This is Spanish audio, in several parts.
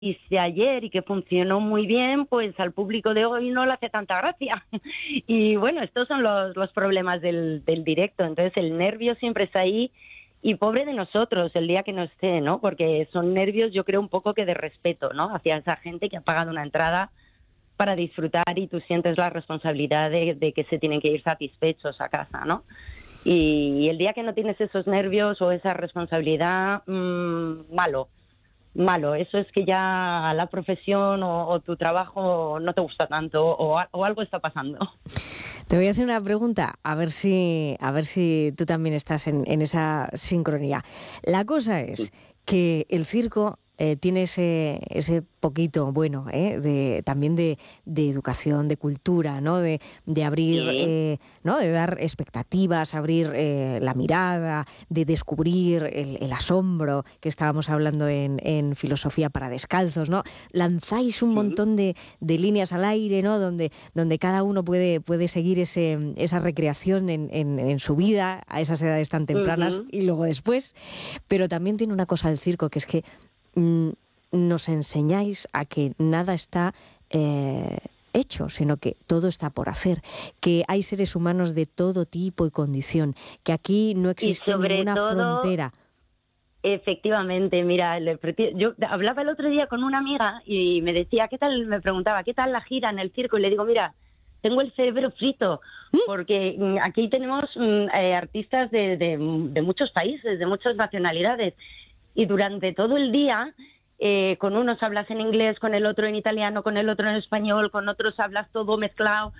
hice ayer y que funcionó muy bien, pues al público de hoy no le hace tanta gracia. Y bueno, estos son los problemas del directo. Entonces el nervio siempre está ahí y pobre de nosotros el día que no esté, ¿no? Porque son nervios, yo creo, un poco que de respeto, ¿no? Hacia esa gente que ha pagado una entrada para disfrutar y tú sientes la responsabilidad de que se tienen que ir satisfechos a casa, ¿no? Y el día que no tienes esos nervios o esa responsabilidad, malo. Eso es que ya la profesión o tu trabajo no te gusta tanto o algo está pasando. Te voy a hacer una pregunta, a ver si tú también estás en esa sincronía. La cosa es que el circo tiene ese poquito bueno, también de educación, de cultura, ¿no? De abrir, ¿no? De dar expectativas, abrir la mirada, de descubrir el asombro que estábamos hablando en Filosofía para Descalzos, ¿no? Lanzáis un montón de líneas al aire, ¿no? Donde cada uno puede seguir esa recreación en su vida a esas edades tan tempranas y luego después. Pero también tiene una cosa del circo, que es que nos enseñáis a que nada está hecho, sino que todo está por hacer, que hay seres humanos de todo tipo y condición, que aquí no existe ninguna frontera. Efectivamente, mira, yo hablaba el otro día con una amiga y me decía, me preguntaba, ¿qué tal la gira en el circo? Y le digo, mira, tengo el cerebro frito, porque aquí tenemos artistas de muchos países, de muchas nacionalidades, y durante todo el día, con unos hablas en inglés, con el otro en italiano, con el otro en español, con otros hablas todo mezclado,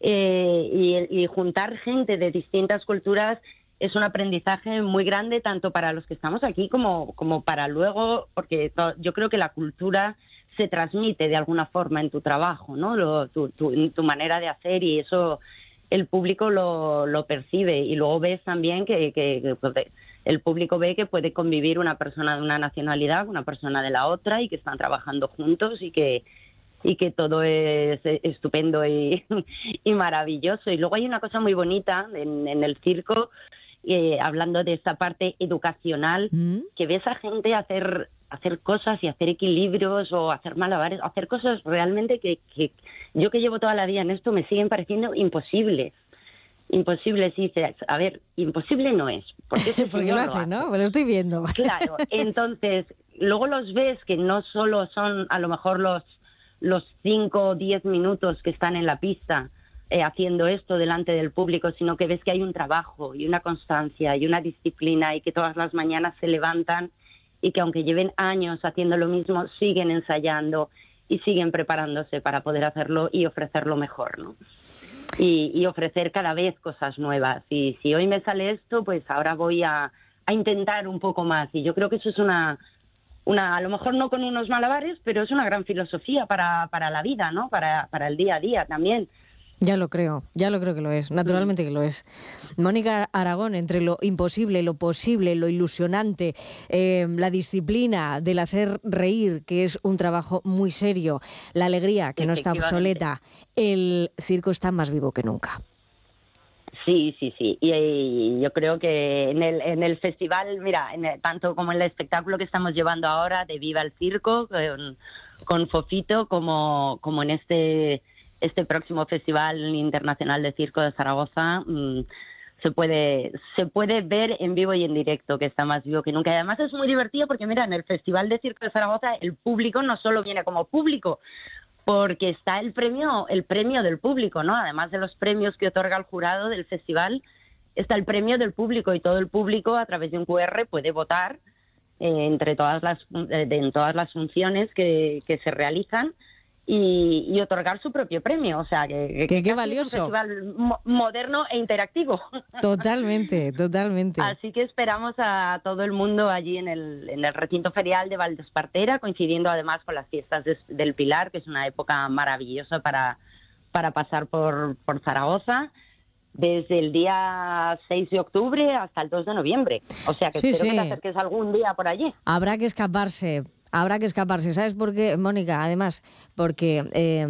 y juntar gente de distintas culturas es un aprendizaje muy grande, tanto para los que estamos aquí como para luego, porque yo creo que la cultura se transmite de alguna forma en tu trabajo, ¿no? Tu manera de hacer, y eso el público lo percibe, y luego ves también que el público ve que puede convivir una persona de una nacionalidad con una persona de la otra y que están trabajando juntos y que todo es estupendo y maravilloso. Y luego hay una cosa muy bonita en el circo, hablando de esta parte educacional, que ves a gente hacer cosas y hacer equilibrios o hacer malabares, hacer cosas realmente que yo, que llevo toda la vida en esto, me siguen pareciendo imposibles. Imposible, sí, a ver, imposible no es. Porque lo hace, ¿no? Pues lo estoy viendo. Claro, entonces, luego los ves que no solo son a lo mejor los 5 o 10 minutos que están en la pista haciendo esto delante del público, sino que ves que hay un trabajo y una constancia y una disciplina, y que todas las mañanas se levantan y que aunque lleven años haciendo lo mismo, siguen ensayando y siguen preparándose para poder hacerlo y ofrecerlo mejor, ¿no? Y ofrecer cada vez cosas nuevas. Y si hoy me sale esto, pues ahora voy a intentar un poco más. Y yo creo que eso es una a lo mejor no con unos malabares, pero es una gran filosofía para la vida, ¿no? Para el día a día también. Ya lo creo que lo es, naturalmente que lo es. Mónica Aragón, entre lo imposible, lo posible, lo ilusionante, la disciplina del hacer reír, que es un trabajo muy serio, la alegría, que no está obsoleta, el circo está más vivo que nunca. Sí. Y yo creo que en el festival, mira, tanto como en el espectáculo que estamos llevando ahora de Viva el Circo, con Fofito, como en este próximo Festival Internacional de Circo de Zaragoza, se puede ver en vivo y en directo, que está más vivo que nunca. Y además es muy divertido porque, mira, en el Festival de Circo de Zaragoza el público no solo viene como público, porque está el premio del público, ¿no? Además de los premios que otorga el jurado del festival, está el premio del público, y todo el público a través de un QR puede votar en todas las funciones que se realizan, y otorgar su propio premio. O sea, que qué valioso. Es un festival moderno e interactivo. Totalmente. Así que esperamos a todo el mundo allí en el recinto ferial de Valdespartera, coincidiendo además con las fiestas del Pilar, que es una época maravillosa para pasar por Zaragoza, desde el día 6 de octubre hasta el 2 de noviembre. O sea, que espero que te acerques algún día por allí. Habrá que escaparse, ¿sabes por qué, Mónica? Además, porque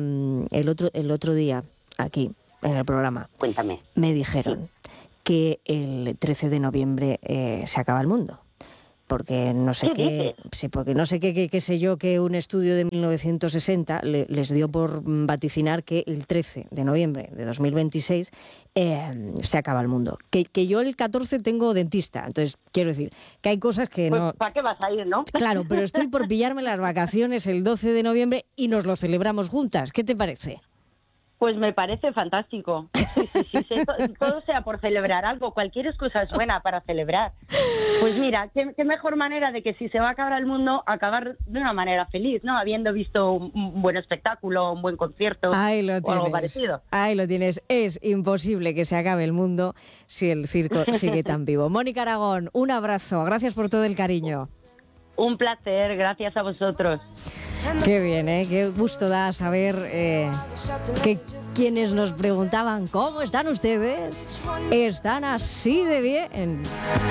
el otro día, aquí, en el programa, Cuéntame. Me dijeron que el 13 de noviembre se acaba el mundo. porque no sé qué, sí, porque no sé qué sé yo, que un estudio de 1960 les dio por vaticinar que el 13 de noviembre de 2026 se acaba el mundo. Que yo el 14 tengo dentista, entonces quiero decir que hay cosas que pues, no... ¿para qué vas a ir, no? Claro, pero estoy por pillarme las vacaciones el 12 de noviembre y nos lo celebramos juntas. ¿Qué te parece? Pues me parece fantástico. Sí, todo sea por celebrar algo, cualquier excusa es buena para celebrar. Pues mira, qué mejor manera de que si se va a acabar el mundo, acabar de una manera feliz, ¿no? Habiendo visto un buen espectáculo, un buen concierto o algo parecido. Ahí lo tienes. Es imposible que se acabe el mundo si el circo sigue tan vivo. Mónica Aragón, un abrazo. Gracias por todo el cariño. Un placer, gracias a vosotros. Qué bien, ¿eh? Qué gusto da saber que quienes nos preguntaban ¿cómo están ustedes? Están así de bien.